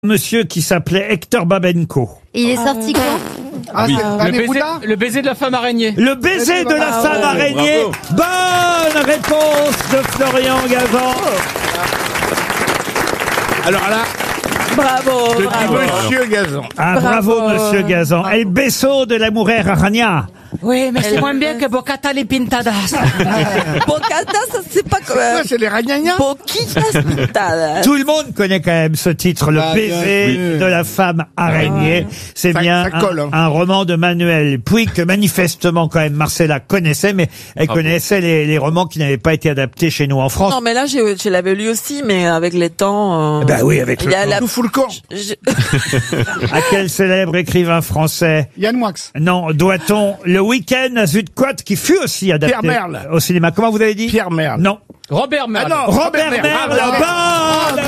Monsieur qui s'appelait Hector Babenko. Et il est sorti quand? Oui. Le baiser de la femme araignée. Le baiser de la femme araignée. Bonne réponse de Florian Gazan. Alors là, Bravo, je dis bravo. Monsieur Gazan. Ah, bravo, monsieur Gazan. El beso de la mujer araña. Oui, mais c'est moins bien que Bocata les Pintadas. Bocata, ça c'est pas comme... Ouais, c'est les ragnagnas. Boquitas Pintadas. Tout le monde connaît quand même ce titre, Le baiser de la femme araignée. C'est Ça- bien ça colle, hein. un roman de Manuel Puig que manifestement quand même Marcella connaissait, mais elle connaissait les romans qui n'avaient pas été adaptés chez nous en France. Non, mais là, je l'avais lu aussi, mais avec les temps... Bah oui, avec il le y a temps. la... Tout fout le camp. À quel célèbre écrivain français Yann Moix. non, doit-on Le week-end à Zuidcote qui fut aussi adapté Pierre Merle. au cinéma. Comment vous avez dit? Pierre Merle. Non. Robert Merle. Ah non, Robert Merle. Bonne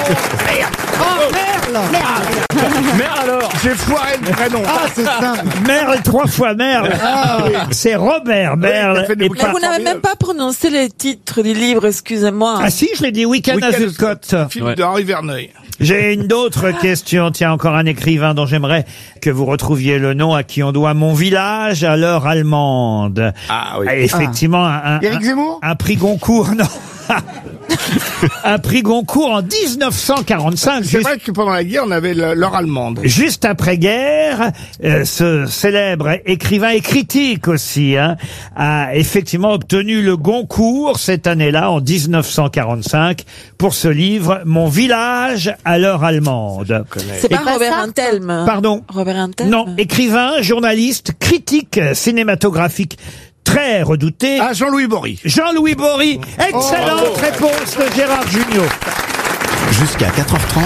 Merle alors. J'ai foiré le prénom. Ah, c'est ça. Merle, 3 fois Merle. C'est Robert Merle. t'as fait des et bouquins. pas- Mais vous n'avez même pas prononcé les titres du livre, excusez-moi. Ah si, je l'ai dit, week-end à Zuidcote. Film de Henri Verneuil. J'ai une autre question. Tiens, encore un écrivain dont j'aimerais que vous retrouviez le nom, à qui on doit Mon village à l'heure allemande. Ah oui. Effectivement, Éric Zemmour. un prix Goncourt, non. Un prix Goncourt en 1945. C'est vrai que pendant la guerre, on avait l'heure allemande. Juste après-guerre, ce célèbre écrivain et critique aussi a effectivement obtenu le Goncourt cette année-là, en 1945, pour ce livre « Mon village à l'heure allemande C'est pas pas Robert Sartre Antelme. ». Pardon. Robert Antelme. Non, écrivain, journaliste, critique cinématographique très redouté. Ah, Jean-Louis Bory. Jean-Louis Bory. Excellente réponse de Gérard Jugnot. Jusqu'à 4h30.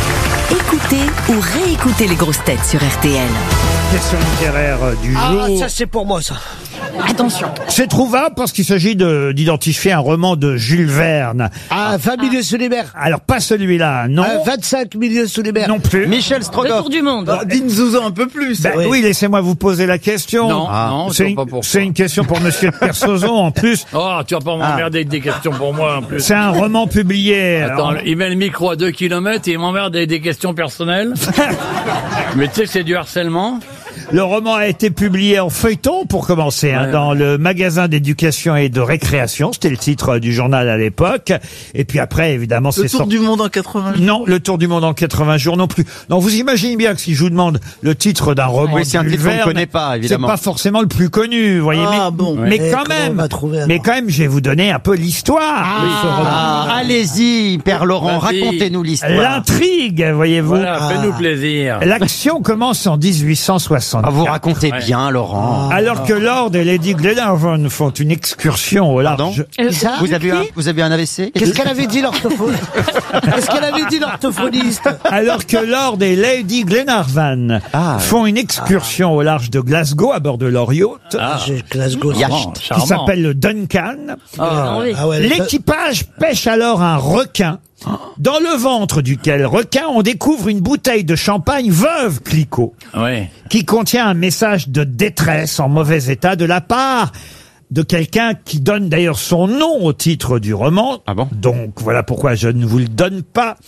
Écoutez ou réécoutez les grosses têtes sur RTL. Question littéraire du jour. Ça c'est pour moi ça. Attention. C'est trouvable parce qu'il s'agit d'identifier un roman de Jules Verne. Ah, 20 milieux sous les mers. Alors pas celui-là, non. 25 milieux sous les mers. Non plus. Michel Le Strogoff. tour du monde. Dites-nous un peu plus. Ben oui, laissez-moi vous poser la question. Non, non, je c'est vois une, pas pourquoi. c'est une question pour Monsieur de Kersauzon en plus. Oh, tu vas pas m'emmerder avec des questions pour moi en plus. C'est un roman publié. Attends, il met le micro à 2 km et il m'emmerde avec des questions personnelles. Mais tu sais que c'est du harcèlement. Le roman a été publié en feuilleton pour commencer, Ouais. dans le magasin d'éducation et de récréation. C'était le titre du journal à l'époque. Et puis après, évidemment, c'est sorti. du monde en 80 jours. Non, le tour du monde en 80 jours non plus. Non, vous imaginez bien que si je vous demande le titre d'un roman, Oui, c'est un de Jules titre qu'on ne Verne, connaît pas, évidemment. C'est pas forcément le plus connu, vous voyez. Ah, mais bon. mais Ouais. quand Comment même, on va trouver, alors mais quand même, je vais vous donner un peu l'histoire de ce roman. Ah, allez-y, Père Laurent, Vas-y. racontez-nous l'histoire. L'intrigue, voyez-vous. Voilà, fais-nous plaisir. L'action commence en 1864. Ah, vous racontez Ouais. bien, Laurent. Alors que Lord et Lady Glenarvan font une excursion au large. Pardon Ça Vous avez un AVC? Qu'est-ce qu'elle avait dit l'orthophoniste? Qu'est-ce qu'elle avait dit l'orthophoniste? Alors que Lord et Lady Glenarvan font une excursion au large de Glasgow à bord de leur yacht, J'ai Glasgow. Yacht. qui s'appelle le Duncan. Ah ouais, L'équipage pêche alors un requin, dans le ventre duquel requin on découvre une bouteille de champagne veuve Clicquot, Ouais. qui contient un message de détresse en mauvais état de la part de quelqu'un qui donne d'ailleurs son nom au titre du roman. Ah bon? Donc voilà pourquoi je ne vous le donne pas.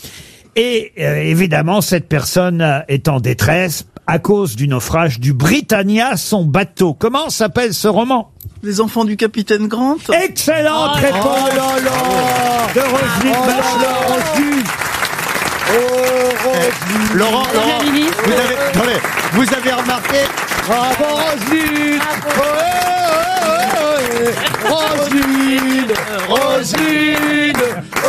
Et évidemment, cette personne est en détresse à cause du naufrage du Britannia, son bateau. Comment s'appelle ce roman? Les enfants du capitaine Grant. Excellente réponse de Roselyne Bachelot. Laurent, vous avez remarqué? Bravo Roselyne! Roselyne! Roselyne!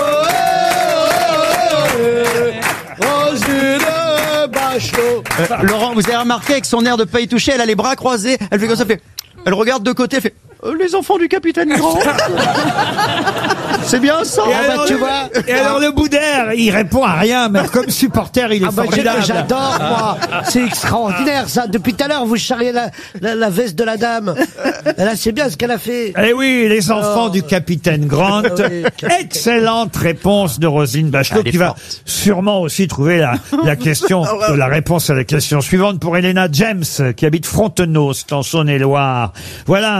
Roselyne Bachelot! Laurent, vous avez remarqué avec son air de pas y toucher, elle a les bras croisés, elle fait comme ça, elle regarde de côté, elle fait les enfants du capitaine Grant. C'est bien ça. Tu vois. Et alors le bout d'air, il répond à rien, mais comme supporter, il est formidable. J'adore, moi. C'est extraordinaire, ça. Depuis tout à l'heure, vous charriez la veste de la dame. Et là, c'est bien ce qu'elle a fait. Eh oui, les enfants du capitaine Grant. Oui. Excellente réponse de Roselyne Bachelot, Elle est qui va forte. sûrement aussi trouver la question, la réponse à la question suivante pour Elena James, qui habite Frontenault, c'est en Saône-et-Loire. Voilà un célèbre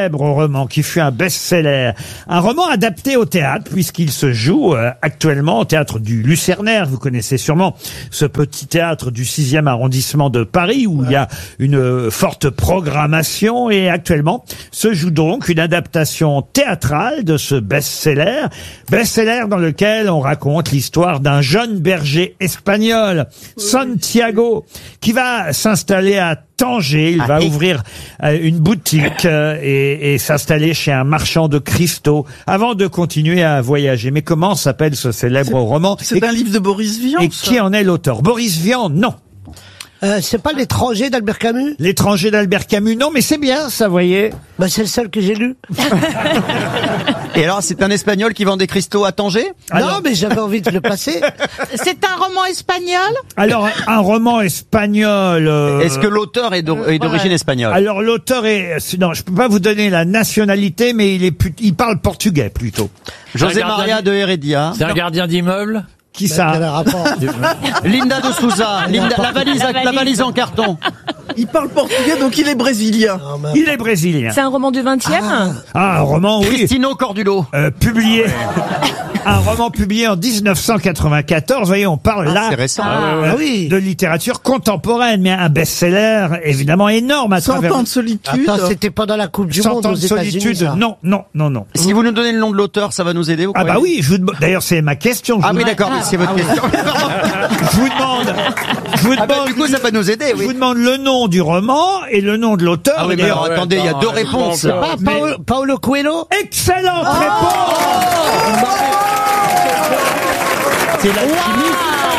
célèbre roman qui fut un best-seller, un roman adapté au théâtre puisqu'il se joue actuellement au théâtre du Lucernaire. Vous connaissez sûrement ce petit théâtre du 6e arrondissement de Paris où il y a une forte programmation et actuellement se joue donc une adaptation théâtrale de ce best-seller dans lequel on raconte l'histoire d'un jeune berger espagnol, Santiago, qui va s'installer à Tanger. Il va ouvrir une boutique et s'installer chez un marchand de cristaux avant de continuer à voyager. Mais comment s'appelle ce célèbre roman? C'est un livre de Boris Vian. Et qui en est l'auteur? Boris Vian, non. C'est pas L'étranger d'Albert Camus? L'étranger d'Albert Camus, non, mais c'est bien, ça, voyez. Bah, c'est le seul que j'ai lu. Et alors, c'est un Espagnol qui vend des cristaux à Tanger? Non, mais j'avais envie de le passer. C'est un roman espagnol? Alors, un roman espagnol... Est-ce que l'auteur est d'origine espagnole? Alors, l'auteur est... Non, je peux pas vous donner la nationalité, mais il parle portugais, plutôt. José Maria de Heredia. C'est un gardien d'immeuble? Qui ça? Quel rapport? Linda de Souza. La valise en carton. Il parle portugais, donc il est brésilien. Il est brésilien. C'est un roman du 20e? Ah, un roman, oui. Cristino Cordulo. Publié. Un roman publié en 1994. Vous voyez, on parle là C'est récent. oui. de littérature contemporaine, mais un best-seller évidemment énorme à 100 travers... ans de solitude. Attends, c'était pendant la Coupe du 100 Monde ans aux de États-Unis. solitude. Ça. Non. Si vous nous donnez le nom de l'auteur, ça va nous aider, vous Ah bah croyez? oui, d'ailleurs c'est ma question. Ah oui, d'accord, c'est votre question. Je vous demande, Ah bah, du coup, ça va nous aider, je vous oui. demande le nom du roman et le nom de l'auteur. Ah oui, mais alors, attendez, il y a deux réponses. Ah, Paolo Coelho? Excellente réponse. C'est l'alchimiste.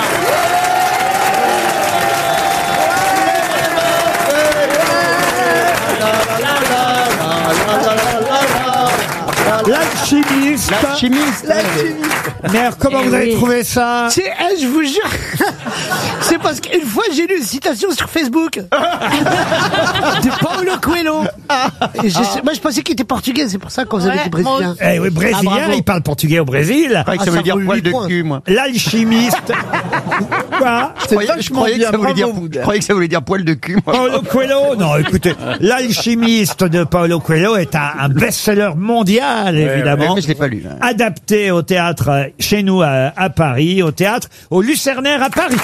L'alchimiste. Mais alors, comment vous avez trouvé ça? Je vous jure, c'est parce qu'une fois j'ai lu une citation sur Facebook de Paolo Coelho. Et moi je pensais qu'il était portugais, c'est pour ça qu'on vous avait dit brésilien. Eh oui, brésilien, bravo. il parle portugais au Brésil. Je croyais que ça voulait dire poil de cul, moi. L'alchimiste. Quoi? Je croyais que ça voulait dire poil de cul, moi. Paolo Coelho? Non, écoutez, l'alchimiste de Paolo Coelho est un best-seller mondial, évidemment. Mais je l'ai pas lu. Adapté au théâtre chez nous à Paris, au théâtre au Lucernaire à Paris.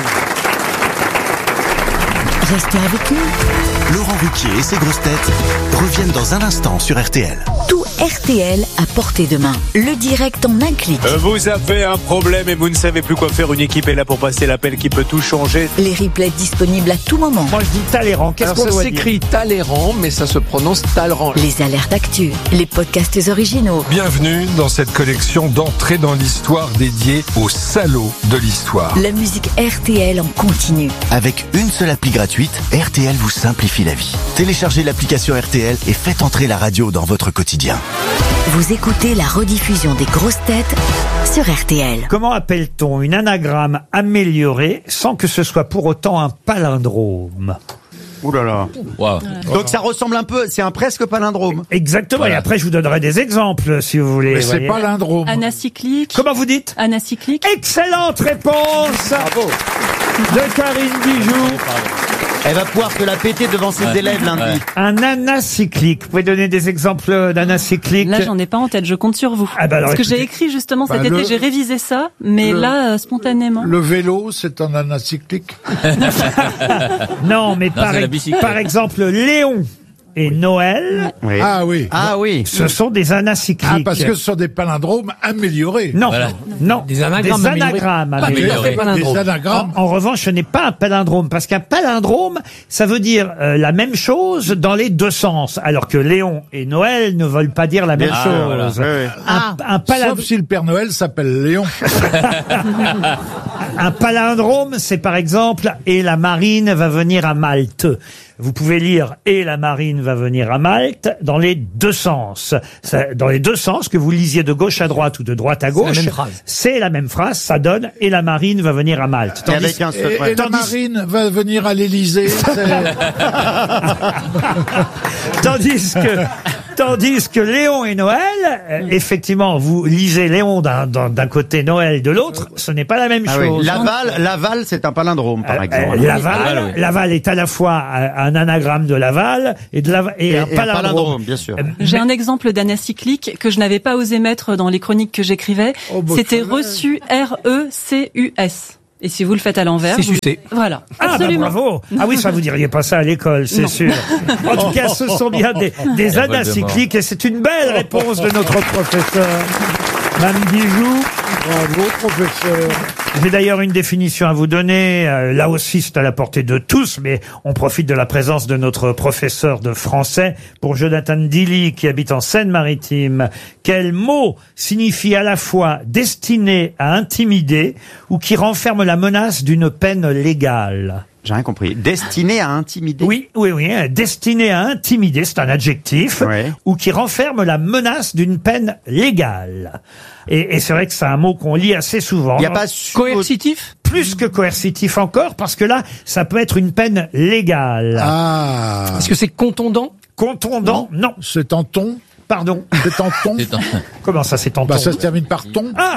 Restez avec nous. Laurent Ruquier et ses grosses têtes reviennent dans un instant sur RTL. Tout RTL à portée de main. Le direct en un clic. Vous avez un problème et vous ne savez plus quoi faire. Une équipe est là pour passer l'appel qui peut tout changer. Les replays disponibles à tout moment. Moi je dis Talleyrand. Qu'est-ce qu'on doit dire? Ça s'écrit Talleyrand, mais ça se prononce Talleyrand. Les alertes actu, les podcasts originaux. Bienvenue dans cette collection d'entrées dans l'histoire dédiée aux salauds de l'histoire. La musique RTL en continu. Avec une seule appli gratuite, RTL vous simplifie la vie. Téléchargez l'application RTL et faites entrer la radio dans votre quotidien. Vous écoutez la rediffusion des grosses têtes sur RTL. Comment appelle-t-on une anagramme améliorée sans que ce soit pour autant un palindrome? Ouh là là. Wow. Donc ça ressemble un peu, c'est un presque palindrome. Exactement. Voilà. Et après, je vous donnerai des exemples, si vous voulez. Mais c'est voyez. pas l'indrome. Anacyclique. Comment vous dites? Anacyclique. Excellente réponse de Karine Bijoux. Elle va pouvoir se la péter devant ses élèves lundi. Un anacyclique. Vous pouvez donner des exemples d'anacyclique? Là, j'en ai pas en tête, je compte sur vous. Ah bah alors, Parce que j'ai écoutez. écrit justement cet Bah, été, j'ai révisé ça, mais là, spontanément. Le vélo, c'est un anacyclique. Non, mais c'est la bicyclette. par exemple, Léon et Noël, Oui. Ah oui. Ah oui. ce sont des anacycliques. Ah, parce que ce sont des palindromes améliorés. Non, Voilà. non. Des anagrammes anagrammes Pas tout à fait améliorés. palindrome. Des anagrammes. En revanche, ce n'est pas un palindrome, parce qu'un palindrome, ça veut dire la même chose dans les deux sens, alors que Léon et Noël ne veulent pas dire la même Ah, chose. voilà. Un palindrome, Sauf si le Père Noël s'appelle Léon. un palindrome, c'est par exemple « Et la marine va venir à Malte ». Vous pouvez lire « Et la marine va venir à Malte » dans les deux sens. Dans les deux sens, que vous lisiez de gauche à droite ou de droite à gauche, c'est la même phrase, ça donne « Et la marine va venir à Malte ». Et avec un seul. Et la marine va venir à l'Élysée. Tandis que Tandis que Léon et Noël, effectivement, vous lisez Léon d'un côté, Noël de l'autre, ce n'est pas la même Ah oui. chose. Laval, c'est un palindrome, par exemple. Laval est à la fois un anagramme de Laval et un palindrome. bien sûr. J'ai un exemple d'anacyclique que je n'avais pas osé mettre dans les chroniques que j'écrivais. C'était reçu R-E-C-U-S. Et si vous le faites à l'envers, C'est sucé. Voilà. Ah, bah bravo. Ah oui, ça vous diriez pas ça à l'école, c'est sûr. En tout cas, ce sont bien des anacycliques et c'est une belle réponse de notre professeur. Mme Guijoux. Bravo, professeur. J'ai d'ailleurs une définition à vous donner. Là aussi, c'est à la portée de tous, mais on profite de la présence de notre professeur de français pour Jonathan Dilly, qui habite en Seine-Maritime. Quel mot signifie à la fois destiné à intimider ou qui renferme la menace d'une peine légale? J'ai rien compris. Destiné à intimider. Oui. Destiné à intimider, c'est un adjectif, ou qui renferme la menace d'une peine légale. Et c'est vrai que c'est un mot qu'on lit assez souvent. Il n'y a pas coercitif? Plus que coercitif encore, parce que là, ça peut être une peine légale. Ah. Est-ce que c'est contondant? Contondant? Non. C'est en ton? Pardon. C'est en ton? Comment ça, c'est en ton? Bah, ça se termine par ton. Ah!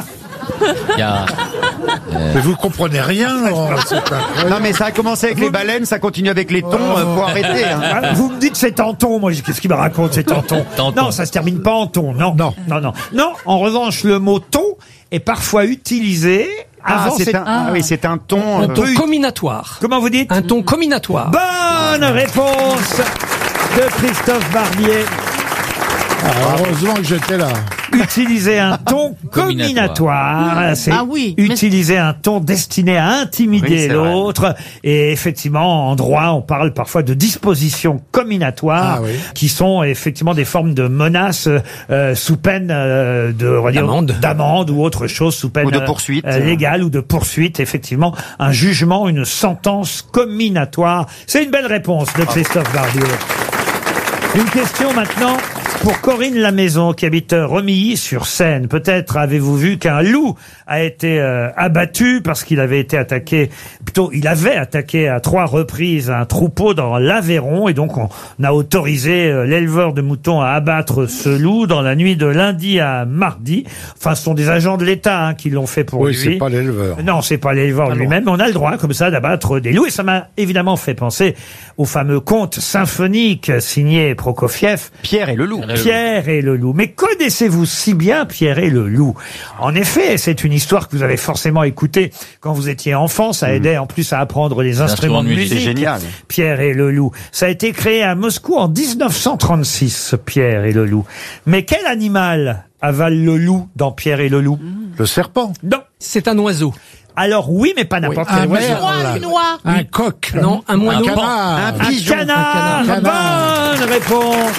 Mais vous comprenez rien, Laurent. Non, mais ça a commencé avec les baleines, ça continue avec les thons, faut arrêter. Hein. Vous me dites c'est tenton, moi qu'est-ce qu'il me raconte, c'est tenton. Non, ça se termine pas en ton, non. Non, en revanche, le mot ton est parfois utilisé avant. C'est un ton. Un ton combinatoire. Comment vous dites? Un ton combinatoire. Bonne réponse de Christophe Barbier. Heureusement que j'étais là. Utiliser un ton combinatoire, c'est utiliser un ton destiné à intimider l'autre. Et effectivement, en droit, on parle parfois de dispositions combinatoires qui sont effectivement des formes de menaces sous peine d'amende ou autre chose, sous peine ou de poursuite légale ou de poursuite. Effectivement, un jugement, une sentence combinatoire. C'est une belle réponse de Christophe Barbier. Une question maintenant pour Corinne Lamaison qui habite Remilly-sur-Seine. Peut-être avez-vous vu qu'un loup a été abattu parce qu'il avait été attaqué, il avait attaqué à 3 reprises un troupeau dans l'Aveyron et donc on a autorisé l'éleveur de moutons à abattre ce loup dans la nuit de lundi à mardi. Enfin, ce sont des agents de l'État qui l'ont fait pour lui. Oui, c'est pas l'éleveur. Non, c'est pas l'éleveur lui-même. Mais on a le droit comme ça d'abattre des loups et ça m'a évidemment fait penser au fameux conte symphonique signé Prokofiev. Pierre et le loup. Pierre et le loup. Mais connaissez-vous si bien Pierre et le loup? En effet, c'est une histoire que vous avez forcément écoutée quand vous étiez enfant. Ça aidait en plus à apprendre les instruments de musique. C'est génial. Pierre et le loup. Ça a été créé à Moscou en 1936, Pierre et le loup. Mais quel animal avale le loup dans Pierre et le loup? Le serpent. Non. C'est un oiseau. Alors oui, mais pas n'importe quel oiseau. Une oie. Un coq. Non, un moineau. Un canard. Un pigeon. Un canard. Bonne réponse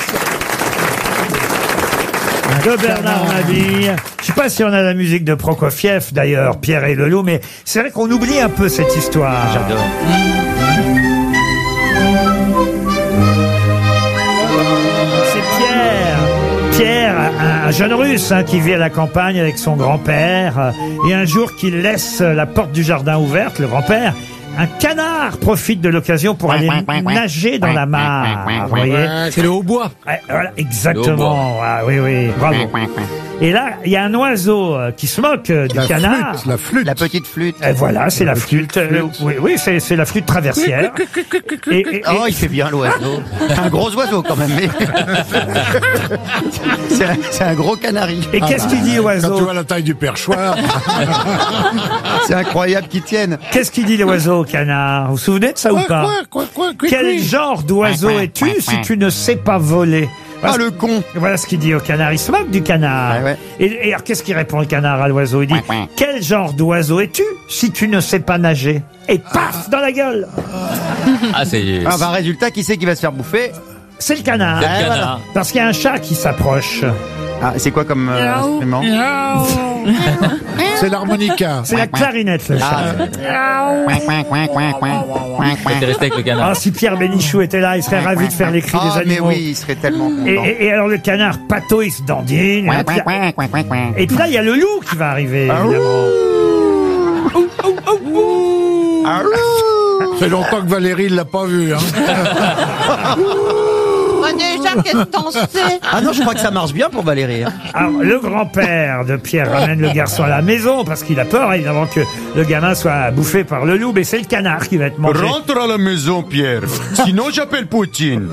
de Bernard Mabille. Je sais pas si on a la musique de Prokofiev, d'ailleurs, Pierre et le loup, mais c'est vrai qu'on oublie un peu cette histoire. J'adore. C'est Pierre, un jeune russe qui vit à la campagne avec son grand-père. Et un jour qu'il laisse la porte du jardin ouverte, le grand-père, un canard profite de l'occasion pour aller nager dans la mare. Vous voyez? C'est le hautbois. Voilà, exactement. Ah, oui, bravo. Et là, il y a un oiseau qui se moque du canard. La flûte. La petite flûte. Et voilà, c'est la flûte. Oui, c'est la flûte traversière. Oh, il fait bien l'oiseau. Un gros oiseau quand même. Mais... c'est un gros canari. Et qu'est-ce qu'il dit, l'oiseau? Quand tu vois la taille du perchoir. C'est incroyable qu'il tienne. Qu'est-ce qu'il dit l'oiseau au canard? Vous vous souvenez de ça ou pas? Quel genre d'oiseau es-tu si tu ne sais pas voler? Ah, le con. Voilà ce qu'il dit au canard. Il se moque du canard. Et alors, qu'est-ce qu'il répond le canard à l'oiseau? Il dit, quel genre d'oiseau es-tu si tu ne sais pas nager? Et paf, dans la gueule. Résultat, qui c'est qui va se faire bouffer? C'est le canard. Voilà. Parce qu'il y a un chat qui s'approche. Ah, c'est quoi comme instrument? C'est l'harmonica. C'est la clarinette, le chat. T'es resté avec le canard. Ah, si Pierre Bénichou était là, il serait ravi de faire les cris des animaux. Mais oui, il serait tellement content. Et alors le canard pato, il se dandine. Et puis là, il y a le loup qui va arriver, évidemment. Ça fait longtemps que Valérie ne l'a pas vu. Hein. déjà, qu'est-ce que t'en sais? Ah non, je crois que ça marche bien pour Valérie. hein. Alors, le grand-père de Pierre ramène le garçon à la maison parce qu'il a peur, évidemment, que le gamin soit bouffé par le loup, mais c'est le canard qui va être mangé. Rentre à la maison, Pierre. Sinon, j'appelle Poutine.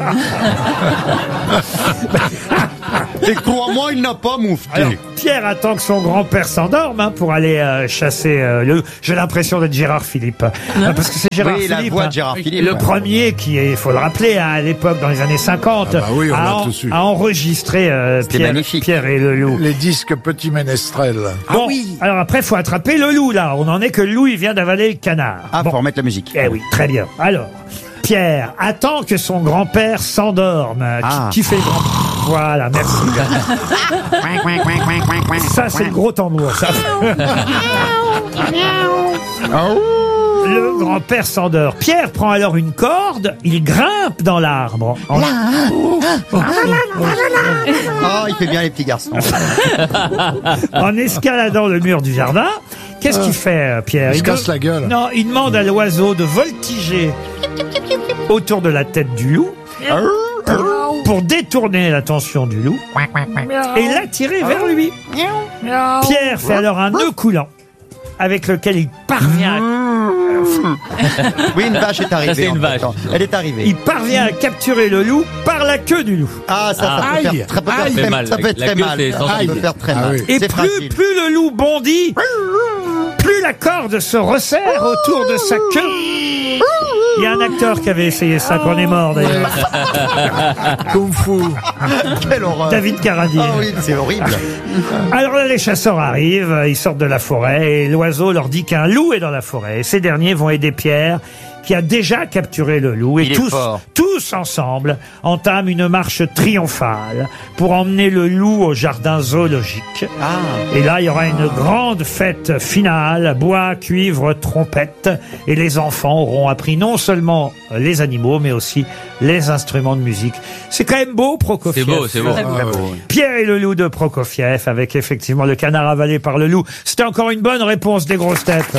Et crois-moi, il n'a pas moufté. Alors, Pierre attend que son grand-père s'endorme pour aller chasser le loup. J'ai l'impression d'être Gérard Philippe. Parce que c'est Gérard Oui, la Philippe, voix de Gérard Philippe, le ouais. premier qui est, il faut le rappeler, à l'époque, dans les années 50, Ah bah oui, on l'a tous eu. a enregistré Pierre et le loup. Les disques Petit Ménestrel. Bon, alors après, il faut attraper le loup, là. On en est que le loup, il vient d'avaler le canard. Ah, faut remettre la musique. Eh oui, très bien. Alors, Pierre attend que son grand-père s'endorme. Qui fait le grand-père? Voilà, merci. Ça, c'est le gros tambour, ça. Le grand-père s'endort. Pierre prend alors une corde, il grimpe dans l'arbre. Oh, il fait bien les petits garçons. En escaladant le mur du jardin. Qu'est-ce qu'il fait, Pierre? Il se casse la gueule. Non, il demande à l'oiseau de voltiger autour de la tête du loup pour détourner l'attention du loup et l'attirer vers lui. Pierre fait alors un nœud coulant avec lequel il parvient Oui, une vache est arrivée. Ça, c'est une vache. Elle est arrivée. il parvient à capturer le loup par la queue du loup. Ah, ça peut Aïe. faire très, Ça fait mal. ça peut être La très queue, mal. c'est Ça sensible. peut faire très Ah mal. oui. Et C'est fragile. plus le loup bondit, plus la corde se resserre autour de sa queue. Il y a un acteur qui avait essayé ça quand on est mort d'ailleurs. Kung Fu. Quelle horreur. David Carradine. Ah oui, c'est horrible. Alors là, les chasseurs arrivent, ils sortent de la forêt et l'oiseau leur dit qu'un loup est dans la forêt. Et ces derniers vont aider Pierre, qui a déjà capturé le loup. Et Il est fort. tous ensemble entament une marche triomphale pour emmener le loup au jardin zoologique. Ah. Et là, il y aura une grande fête finale, bois, cuivre, trompette. Et les enfants auront appris non seulement les animaux, mais aussi les instruments de musique. C'est quand même beau, Prokofiev. C'est beau, c'est beau. Très beau. Ah, ouais. Pierre et le loup de Prokofiev, avec effectivement le canard avalé par le loup. C'était encore une bonne réponse des grosses têtes.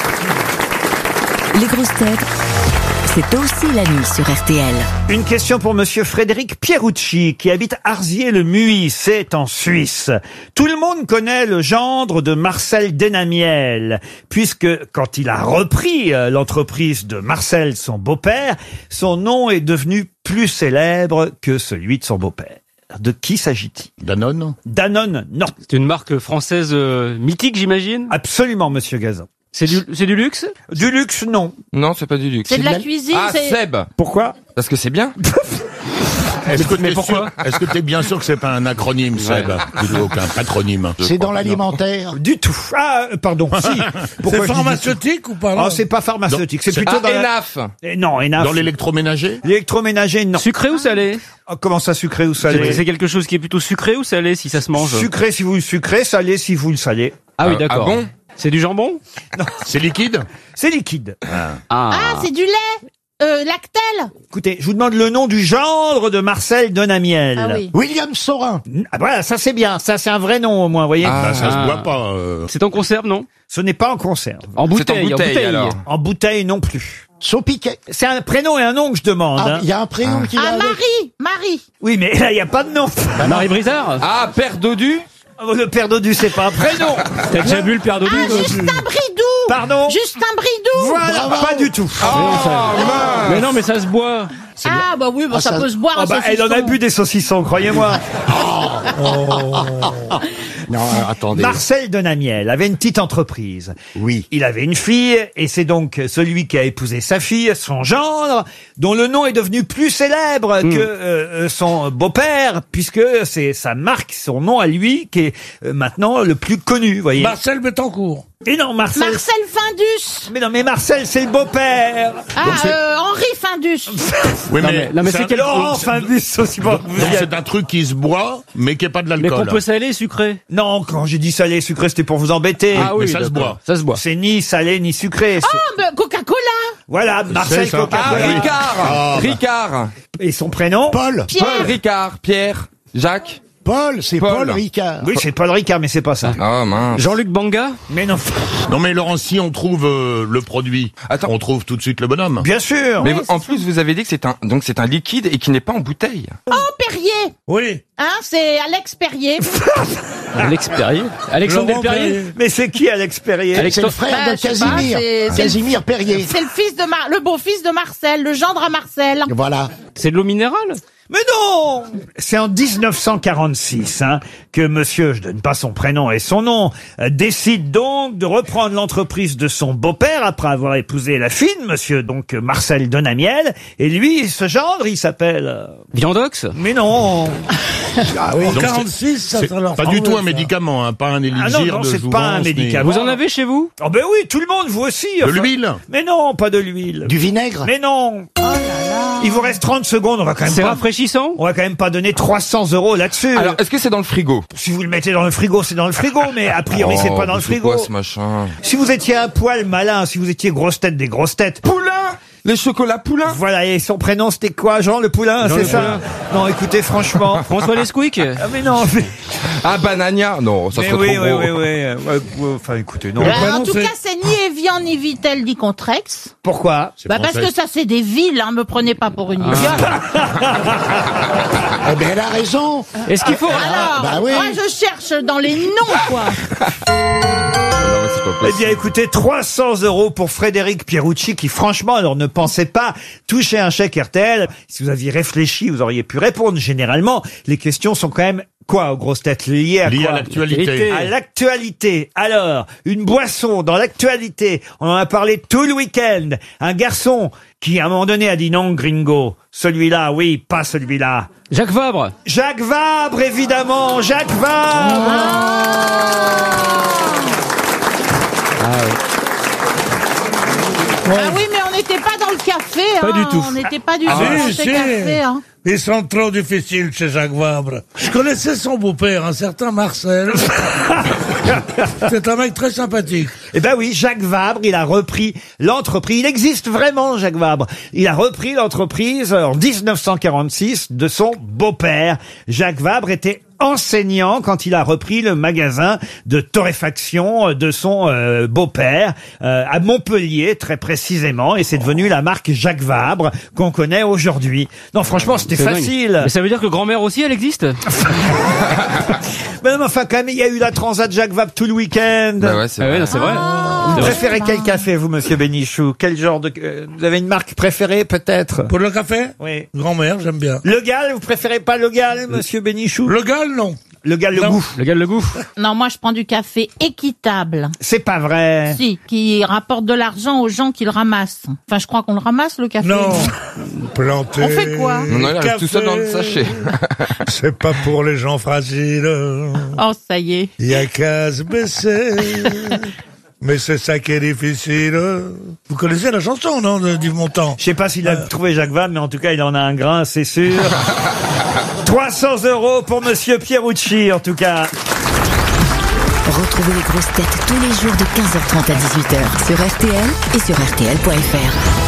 Les grosses têtes, c'est aussi la nuit sur RTL. Une question pour monsieur Frédéric Pierucci, qui habite Arzier-le-Muy, c'est en Suisse. Tout le monde connaît le gendre de Marcel Denamiel, puisque quand il a repris l'entreprise de Marcel, son beau-père, son nom est devenu plus célèbre que celui de son beau-père. De qui s'agit-il? Danone. Danone, non. C'est une marque française mythique, j'imagine. Absolument, monsieur Gazan. C'est du luxe? Du luxe, non. Non, c'est pas du luxe. C'est de la cuisine, Ah, c'est... Seb. Pourquoi? Parce que c'est bien. Mais pourquoi? Est-ce que t'es bien sûr que c'est pas un acronyme, Seb? Plutôt qu'un patronyme. C'est dans l'alimentaire. Du tout. Ah, pardon, si. Pourquoi je dis pharmaceutique ou pas? Oh, c'est pas pharmaceutique, c'est plutôt dans la... Enaf. Non, Enaf. Dans l'électroménager? L'électroménager, non. Sucré ou salé? Oh, comment ça, sucré ou salé? C'est quelque chose qui est plutôt sucré ou salé si ça se mange? Sucré si vous le sucrez, salé si vous le salez. Ah oui, d'accord. Ah bon? C'est du jambon? C'est liquide? C'est liquide. Ah, c'est du lait. Lactel. Écoutez, je vous demande le nom du gendre de Marcel Denamiel. Ah oui. William Saurin. Ah, voilà, ça c'est bien. Ça c'est un vrai nom au moins, vous voyez. Bah, ça se boit pas. C'est en conserve, non? Ce n'est pas en conserve. En bouteille, alors. En bouteille non plus. Saupiquet. C'est un prénom et un nom que je demande. Ah, hein. il y a un prénom qui va Ah, avec. Marie. Oui, mais là, il n'y a pas de nom. Marie Brizard? Ah, Père Dodu. Le père Dodu, c'est pas un prénom. T'as déjà vu le père Dodu? Ah, Justin Bridou. Pardon? Justin Bridou. Voilà, pas du tout. Mais non, mais ça se boit. Ah, bah oui, bah, ça peut se boire Ah un bah, elle en a saucisson. bu des saucissons, croyez-moi. Non, attendez. Marcel Denamiel avait une petite entreprise. Oui. Il avait une fille, et c'est donc celui qui a épousé sa fille, son gendre, dont le nom est devenu plus célèbre que son beau-père, puisque c'est sa marque, son nom à lui, qui est maintenant le plus connu, vous voyez. Marcel Bettencourt. Et non, Marcel... Marcel Findus. Mais non, mais Marcel, c'est le beau-père. Ah, Henri Findus. Oui, Non, mais c'est quel... Laurent Findus aussi. Bon. Donc c'est un truc qui se boit, mais qui est pas de Mais qu'on l'alcool. peut salé, sucré. Non, quand j'ai dit salé, sucré, c'était pour vous embêter. Ah oui, mais ça se d'accord. boit. Ça se boit. C'est ni salé, ni sucré. c'est- Ah, bah, Coca-Cola. Voilà, Marcel ça. Ah, Coca-Cola. Ricard. Ricard. Et son prénom? Paul. Pierre. Paul Ricard. Pierre. Jacques. Paul, c'est Paul Ricard. Oui, c'est Paul Ricard, mais c'est pas ça. Ah mince. Jean-Luc Banga? Mais non. Non mais Laurent, si on trouve le produit, on trouve tout de suite le bonhomme. Bien sûr. Mais en plus, vous avez dit que c'est un liquide et qui n'est pas en bouteille. Oh, Perrier. Oui. Hein, c'est Alex Perrier. Alex Perrier? Alexandre Laurent Delperrier? Perrier. Mais c'est qui Alex Perrier? C'est le frère de je sais pas, Casimir. c'est Casimir Perrier. C'est le fils de le beau-fils de Marcel, le gendre à Marcel. Voilà. C'est de l'eau minérale? Mais non! C'est en 1946 que monsieur, je donne pas son prénom et son nom, décide donc de reprendre l'entreprise de son beau-père après avoir épousé la fine, monsieur donc Marcel Donamiel. Et lui, ce gendre, il s'appelle... Viandox? Mais non! Ah oui, Donc 46, ça leur pas du tout un médicament, pas un élixir Ah non, de c'est pas un jouvence, médicament. Vous en avez chez vous? Oh ben oui, tout le monde, vous aussi. De l'huile? Mais non, pas de l'huile. Du vinaigre. Mais non. Il vous reste 30 secondes, on va quand même C'est pas... rafraîchissant? On va quand même pas donner 300 € là-dessus. Alors, est-ce que c'est dans le frigo? Si vous le mettez dans le frigo, c'est dans le frigo, mais a priori, c'est pas dans le frigo. Quoi, ce machin? Si vous étiez un poil malin, si vous étiez grosse tête des grosses têtes. Poulain! Les chocolats Poulain? Voilà, et son prénom c'était quoi? Jean le Poulain, Jean c'est le ça? Poulain. Non, écoutez, franchement. François Lesquick? Ah mais non, mais... Ah, Banania? Non, ça mais serait oui, trop oui, gros. oui, oui. Enfin, écoutez, non. En tout cas, c'est ni Evian ni Vitel ni Contrex. Pourquoi? Bah parce que ça c'est des villes, me prenez pas pour une idiote. Eh ben, elle a raison. Est-ce qu'il faut... Alors, bah oui. moi je cherche dans les noms, quoi. Eh bien, écoutez, 300 € pour Frédéric Pierucci, qui franchement, alors ne pensez pas toucher un chèque RTL. Si vous aviez réfléchi, vous auriez pu répondre. Généralement, les questions sont quand même quoi aux grosses têtes? Liées à quoi? l'actualité. À l'actualité. Alors, une boisson dans l'actualité. On en a parlé tout le week-end. Un garçon qui, à un moment donné, a dit non, gringo. Celui-là, oui, pas celui-là. Jacques Vabre? Jacques Vabre, évidemment. Jacques Vabre. Ah oui, mais on n'était pas dans le café. Pas du tout. On n'était pas du tout Ah, dans si, ce si. café. Ils sont trop difficiles chez Jacques Vabre. Je connaissais son beau-père, un certain Marcel. C'est un mec très sympathique. Eh ben oui, Jacques Vabre, il a repris l'entreprise. Il existe vraiment, Jacques Vabre. Il a repris l'entreprise en 1946 de son beau-père. Jacques Vabre était enseignant quand il a repris le magasin de torréfaction de son beau-père à Montpellier, très précisément, et c'est devenu la marque Jacques Vabre qu'on connaît aujourd'hui. Non, franchement, c'était C'est facile. dingue. Mais ça veut dire que grand-mère aussi, elle existe? Mais non, mais enfin, quand même, il y a eu la transat Jacques Vabre tout le week-end. Bah ouais, c'est Ah vrai. ouais, non, c'est vrai. Vous préférez quel café, vous, monsieur Bénichou? Quel genre de... vous avez une marque préférée, peut-être? Pour le café? Oui. Grand-mère, j'aime bien. Le Gall, vous préférez pas le Gall, monsieur Bénichou? Le Gall, non. Le Gall, le Non. goût. Le gars, le goût. Non, moi je prends du café équitable. C'est pas vrai. Si, qui rapporte de l'argent aux gens qui le ramassent. Enfin, je crois qu'on le ramasse, le café. Non. Planté. On fait quoi? Non, il arrive tout seul dans le sachet. C'est pas pour les gens fragiles. Oh, ça y est. Il y a qu'à se baisser. Mais c'est ça qui est difficile. Vous connaissez la chanson, non, d'Yves Montand? Je sais pas s'il a trouvé Jacques Vabre, mais en tout cas, il en a un grain, c'est sûr. 300 € pour monsieur Pierucci, en tout cas. Retrouvez les grosses têtes tous les jours de 15h30 à 18h sur RTL et sur RTL.fr.